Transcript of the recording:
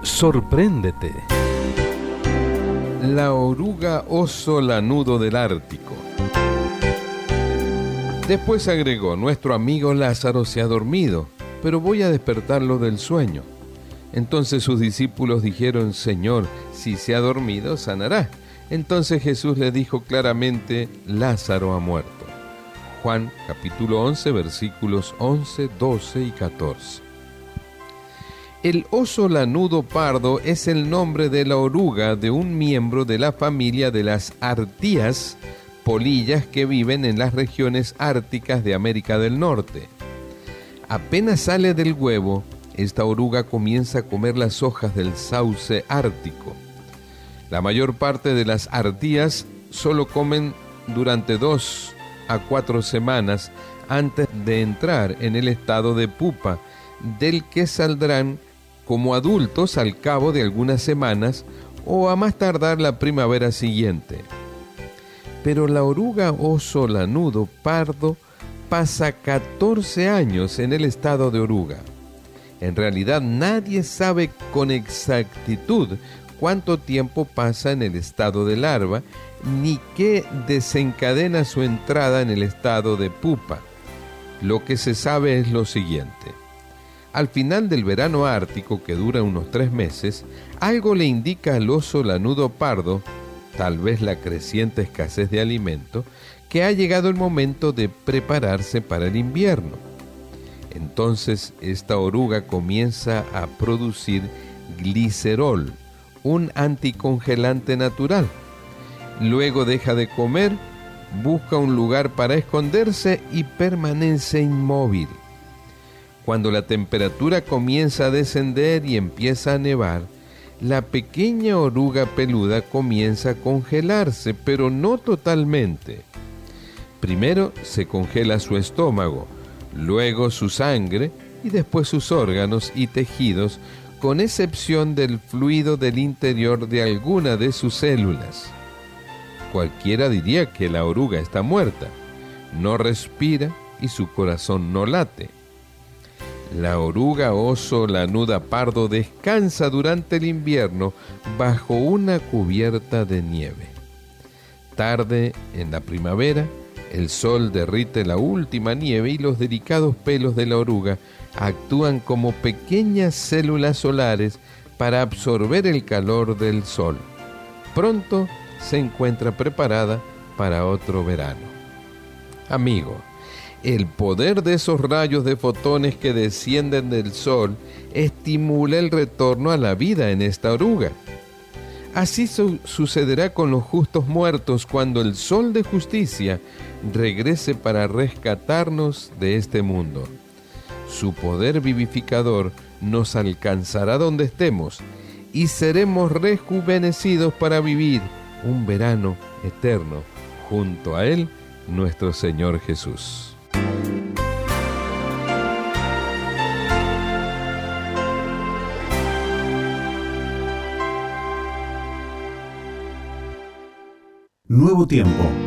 Sorpréndete. La oruga oso lanudo del Ártico. Después agregó: nuestro amigo Lázaro se ha dormido, pero voy a despertarlo del sueño. Entonces sus discípulos dijeron: Señor, si se ha dormido, sanará. Entonces Jesús le dijo claramente: Lázaro ha muerto. Juan capítulo 11, versículos 11, 12 y 14. El oso lanudo pardo es el nombre de la oruga de un miembro de la familia de las artías, polillas que viven en las regiones árticas de América del Norte. Apenas sale del huevo, esta oruga comienza a comer las hojas del sauce ártico. La mayor parte de las artías solo comen durante 2 a 4 semanas antes de entrar en el estado de pupa, del que saldrán como adultos al cabo de algunas semanas o a más tardar la primavera siguiente. Pero la oruga oso lanudo pardo pasa 14 años en el estado de oruga. En realidad nadie sabe con exactitud cuánto tiempo pasa en el estado de larva, ni qué desencadena su entrada en el estado de pupa. Lo que se sabe es lo siguiente: al final del verano ártico, que dura unos 3 meses, algo le indica al oso lanudo pardo, tal vez la creciente escasez de alimento, que ha llegado el momento de prepararse para el invierno. Entonces esta oruga comienza a producir glicerol, un anticongelante natural. Luego deja de comer, busca un lugar para esconderse y permanece inmóvil. Cuando la temperatura comienza a descender y empieza a nevar, la pequeña oruga peluda comienza a congelarse, pero no totalmente. Primero se congela su estómago, luego su sangre y después sus órganos y tejidos, con excepción del fluido del interior de alguna de sus células. Cualquiera diría que la oruga está muerta, no respira y su corazón no late. La oruga oso lanuda pardo descansa durante el invierno bajo una cubierta de nieve. Tarde en la primavera, el sol derrite la última nieve y los delicados pelos de la oruga actúan como pequeñas células solares para absorber el calor del sol. Pronto se encuentra preparada para otro verano. Amigo, el poder de esos rayos de fotones que descienden del sol estimula el retorno a la vida en esta oruga. Así sucederá con los justos muertos cuando el sol de justicia regrese para rescatarnos de este mundo. Su poder vivificador nos alcanzará donde estemos y seremos rejuvenecidos para vivir un verano eterno junto a Él, nuestro Señor Jesús. Nuevo tiempo,